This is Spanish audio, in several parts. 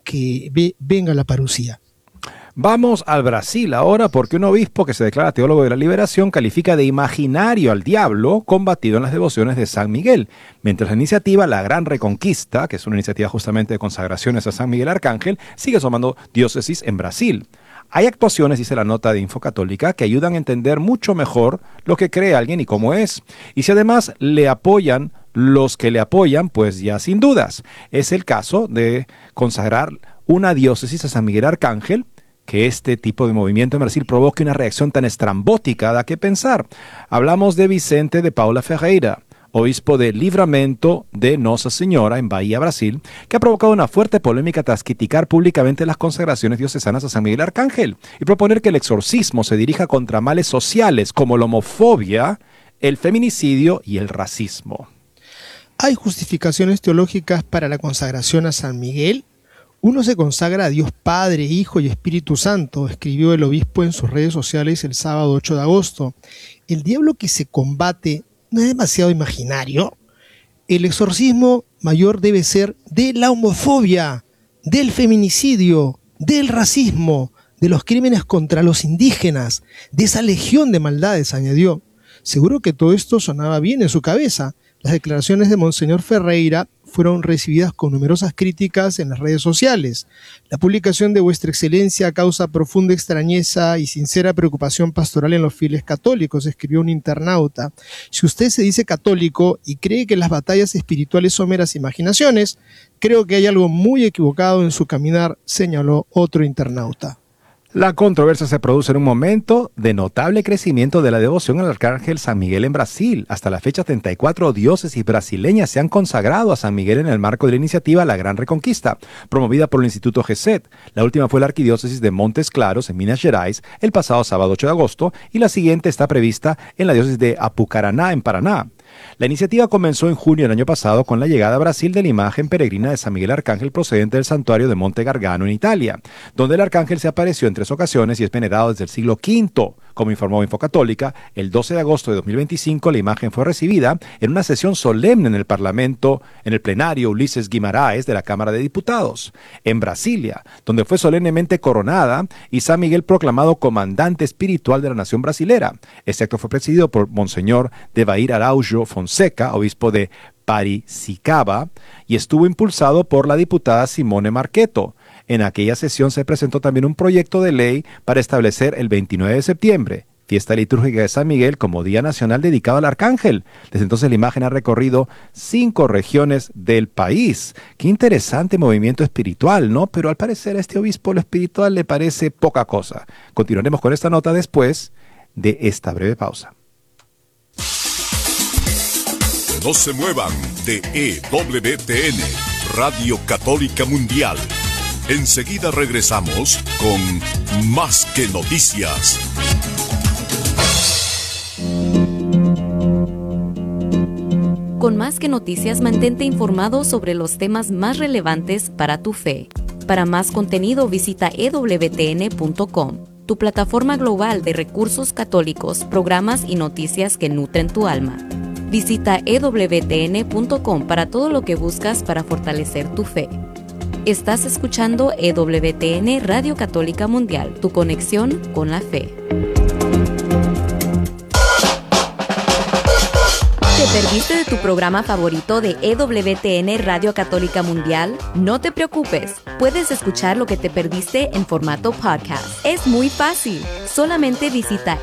que venga la parusía. Vamos al Brasil ahora, porque un obispo que se declara teólogo de la liberación califica de imaginario al diablo combatido en las devociones de San Miguel, mientras la iniciativa La Gran Reconquista, que es una iniciativa justamente de consagraciones a San Miguel Arcángel, sigue sumando diócesis en Brasil. Hay actuaciones, dice la nota de Infocatólica, que ayudan a entender mucho mejor lo que cree alguien y cómo es. Y si además le apoyan los que le apoyan, pues ya sin dudas. Es el caso de consagrar una diócesis a San Miguel Arcángel. Que este tipo de movimiento en Brasil provoque una reacción tan estrambótica da que pensar. Hablamos de Vicente de Paula Ferreira, obispo de Livramento de Nossa Senhora en Bahía, Brasil, que ha provocado una fuerte polémica tras criticar públicamente las consagraciones diocesanas a San Miguel Arcángel y proponer que el exorcismo se dirija contra males sociales como la homofobia, el feminicidio y el racismo. ¿Hay justificaciones teológicas para la consagración a San Miguel? Uno se consagra a Dios Padre, Hijo y Espíritu Santo, escribió el obispo en sus redes sociales el sábado 8 de agosto. ¿El diablo que se combate no es demasiado imaginario? El exorcismo mayor debe ser de la homofobia, del feminicidio, del racismo, de los crímenes contra los indígenas, de esa legión de maldades, añadió. Seguro que todo esto sonaba bien en su cabeza. Las declaraciones de Monseñor Ferreira fueron recibidas con numerosas críticas en las redes sociales. La publicación de Vuestra Excelencia causa profunda extrañeza y sincera preocupación pastoral en los fieles católicos, escribió un internauta. Si usted se dice católico y cree que las batallas espirituales son meras imaginaciones, creo que hay algo muy equivocado en su caminar, señaló otro internauta. La controversia se produce en un momento de notable crecimiento de la devoción al Arcángel San Miguel en Brasil. Hasta la fecha, 34 diócesis brasileñas se han consagrado a San Miguel en el marco de la iniciativa La Gran Reconquista, promovida por el Instituto GESET. La última fue la arquidiócesis de Montes Claros, en Minas Gerais, el pasado sábado 8 de agosto, y la siguiente está prevista en la diócesis de Apucarana, en Paraná. La iniciativa comenzó en junio del año pasado con la llegada a Brasil de la imagen peregrina de San Miguel Arcángel procedente del santuario de Monte Gargano en Italia, donde el arcángel se apareció en 3 ocasiones y es venerado desde el siglo V. Como informó Infocatólica, el 12 de agosto de 2025 la imagen fue recibida en una sesión solemne en el Parlamento, en el plenario Ulises Guimarães de la Cámara de Diputados, en Brasilia, donde fue solemnemente coronada y San Miguel proclamado comandante espiritual de la nación brasilera. Este acto fue presidido por Monseñor Devair Araújo Fonseca, obispo de Piracicaba, y estuvo impulsado por la diputada Simone Marchetto. En aquella sesión se presentó también un proyecto de ley para establecer el 29 de septiembre, fiesta litúrgica de San Miguel, como Día Nacional dedicado al Arcángel. Desde entonces la imagen ha recorrido 5 regiones del país. Qué interesante movimiento espiritual, ¿no? Pero al parecer a este obispo lo espiritual le parece poca cosa. Continuaremos con esta nota después de esta breve pausa. No se muevan de EWTN, Radio Católica Mundial. Enseguida regresamos con Más que Noticias. Con Más que Noticias, mantente informado sobre los temas más relevantes para tu fe. Para más contenido, visita ewtn.com, tu plataforma global de recursos católicos, programas y noticias que nutren tu alma. Visita ewtn.com para todo lo que buscas para fortalecer tu fe. Estás escuchando EWTN Radio Católica Mundial, tu conexión con la fe. ¿Te perdiste de tu programa favorito de EWTN Radio Católica Mundial? No te preocupes, puedes escuchar lo que te perdiste en formato podcast. Es muy fácil. Solamente visita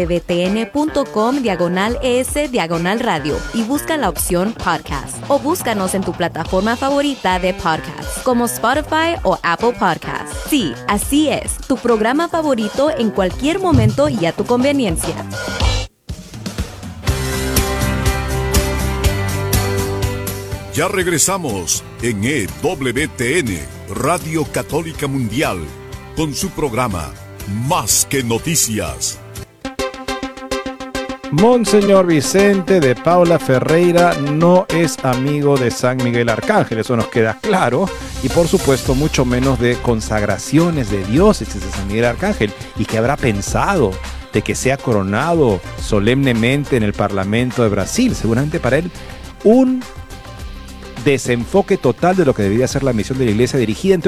ewtn.com/ES/radio y busca la opción podcast. O búscanos en tu plataforma favorita de podcast, como Spotify o Apple Podcasts. Sí, así es, tu programa favorito en cualquier momento y a tu conveniencia. Ya regresamos en EWTN, Radio Católica Mundial, con su programa Más que Noticias. Monseñor Vicente de Paula Ferreira no es amigo de San Miguel Arcángel, eso nos queda claro, y por supuesto mucho menos de consagraciones de diócesis de San Miguel Arcángel. ¿Y qué habrá pensado de que sea coronado solemnemente en el Parlamento de Brasil? Seguramente para él un desenfoque total de lo que debería ser la misión de la Iglesia, dirigida entre